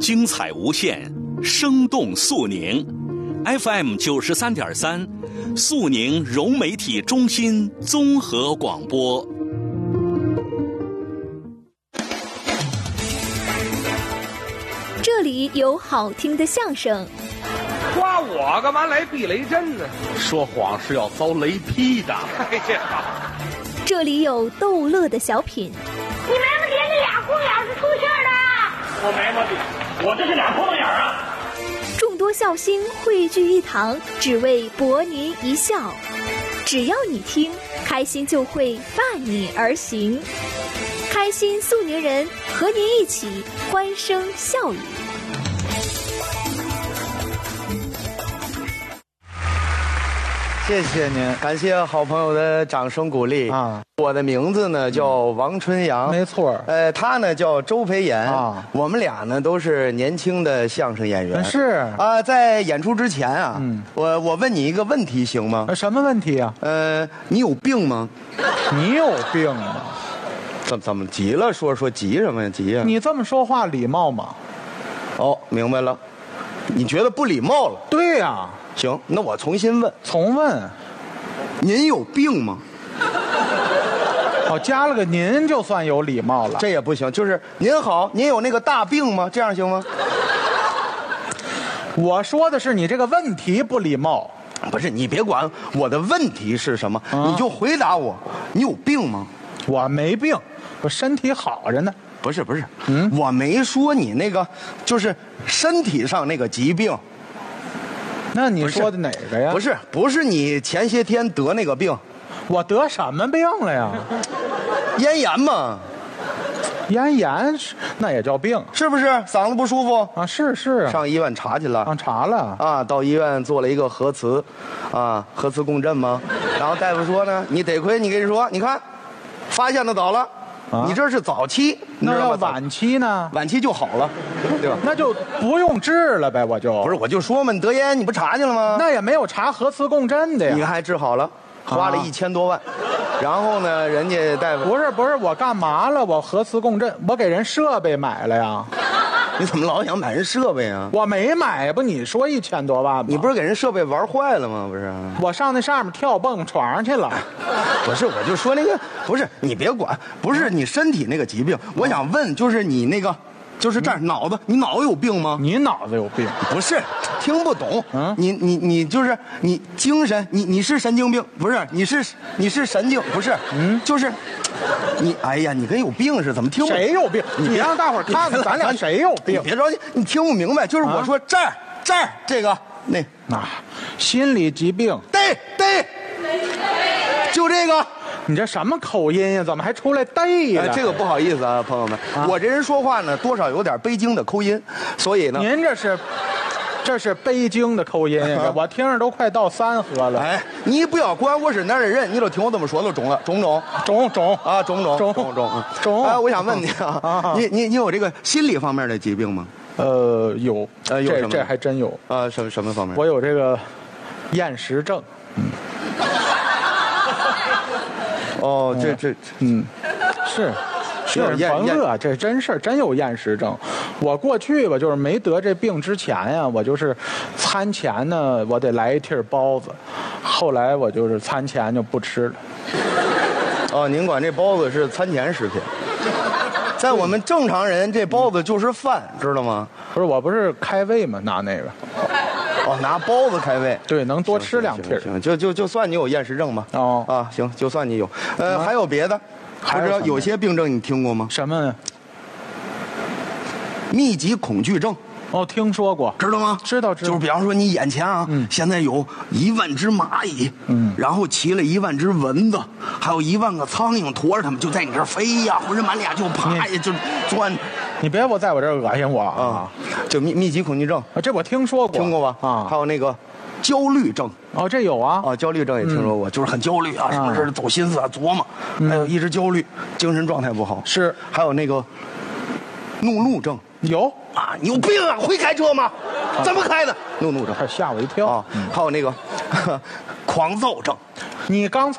精彩无限，生动肃宁。FM 93.3，肃宁融媒体中心综合广播。 这里有好听的相声。 夸我干嘛来避雷针呢？ 说谎是要遭雷劈的。 哎，这好。 这里有逗乐的小品。 你没毛病，这俩空眼是出气儿的。 我没毛病，我这是俩窟窿眼儿啊。 众多笑星汇聚一堂，只为博您一笑。只要你听，开心就会伴你而行。开心肃宁人，和您一起欢声笑语。 谢谢您，感谢好朋友的掌声鼓励啊！我的名字呢叫王春阳， 没错。 他呢叫周培炎啊。我们俩呢都是年轻的相声演员。 是啊，在演出之前啊，我问你一个问题行吗？ 什么问题啊？ 你有病吗？ 你有病吗？ 怎么急了？说急什么呀？急呀！ 你这么说话礼貌吗？ 哦，明白了。你觉得不礼貌了？ 对呀。 行，那我重新问。 重问。 您有病吗？ 哦，加了个您就算有礼貌了。 这也不行，就是您好，您有那个大病吗？这样行吗？ 我说的是你这个问题不礼貌。 不是，你别管我的问题是什么，你就回答我，你有病吗？ 我没病，我身体好着呢。 不是，我没说你那个，就是身体上那个疾病。 那你说的哪个呀？ 不是你前些天得那个病。 我得什么病了呀？ 咽炎嘛。 咽炎那也叫病， 是不是？嗓子不舒服啊？是啊。 上医院查去了。 查了啊，到医院做了一个核磁，核磁共振嘛。然后大夫说呢，你得亏你跟你说，你看，发现的早了。你这是早期， 那要晚期呢？ 晚期就好了，对吧？ 那就不用治了呗，我就。 不是，我就说嘛，你得咽你不查去了吗？ 那也没有查核磁共振的呀。 你还治好了，花了1000多万，然后呢，人家大夫不是，我干嘛了？我核磁共振，我给人设备买了呀。 你怎么老想买人设备啊？ 我没买，不你说1000多万吗？ 你不是给人设备玩坏了吗？不是， 我上那上面跳蹦床去了。 不是，我就说那个，不是你别管，不是你身体那个疾病，我想问，就是你那个，就是这儿脑子，你脑子有病吗？ 你脑子有病？ 不是，听不懂。你就是你精神，你是神经病，不是？你是神经，不是？就是你，哎呀，你跟有病似的，怎么听不懂？ 谁有病？你让大伙儿看看咱俩谁有病？ 你别着急，你听不明白，就是我说这儿这个那心理疾病。 对，就这个。 你这什么口音呀？怎么还出来对了？ 这个不好意思啊，朋友们，我这人说话呢，多少有点北京的口音，所以呢， 您这是北京的口音呀，我听着都快到3河了。 哎，你不要管我是哪儿的人，你都听我这么说就中了，中啊，中。哎，我想问你啊，你有这个心理方面的疾病吗？ 有， 有什么？ 这还真有啊，什么方面？ 我有这个厌食症。 哦，这是甭乐，这真事儿，真有厌食症。我过去吧，就是没得这病之前呀，我就是餐前呢，我得来一屉包子，后来我就是餐前就不吃了。 哦，您管这包子是餐前食品？在我们正常人，这包子就是饭，知道吗？ 不是，我不是开胃吗？拿那个。 哦，拿包子开胃， 对，能多吃2屉。 行，就算你有厌食症吧。 哦， 啊，行，就算你有。还有别的？不知道有些病症你听过吗？ 什么？ 密集恐惧症。 哦，听说过， 知道吗？ 知道。 就是比方说你眼前啊，现在有1万只蚂蚁，然后骑了1万只蚊子，还有1万个苍蝇驮着它们就在你这儿飞呀，浑身满脸就爬呀，就钻。 你别在我这儿恶心我啊！ 就密集恐惧症， 这我听说过， 听过吧？啊，还有那个焦虑症。 哦，这有啊。 啊，焦虑症也听说过，就是很焦虑啊，什么事走心思啊，琢磨，还有一直焦虑，精神状态不好。 是， 还有那个怒症。 有啊，你有病啊！会开车吗？怎么开的？怒症， 吓我一跳啊！还有那个狂躁症。 你刚才